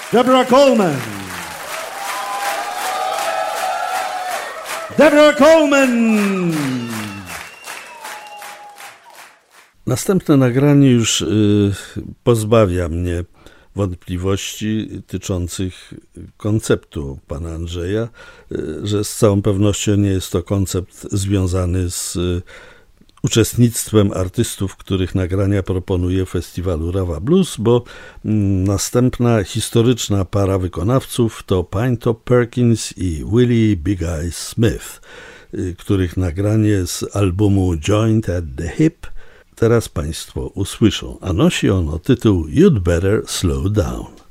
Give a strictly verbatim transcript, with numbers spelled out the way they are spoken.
Deborah Coleman. Deborah Coleman. Następne nagranie już y, pozbawia mnie wątpliwości tyczących konceptu pana Andrzeja, y, że z całą pewnością nie jest to koncept związany z y, uczestnictwem artystów, których nagrania proponuje festiwalu Rawa Blues, bo mm, następna historyczna para wykonawców to Pinetop Perkins i Willie Big Eyes Smith, y, których nagranie z albumu Joint at the Hip teraz państwo usłyszą, a nosi ono tytuł You'd Better Slow Down.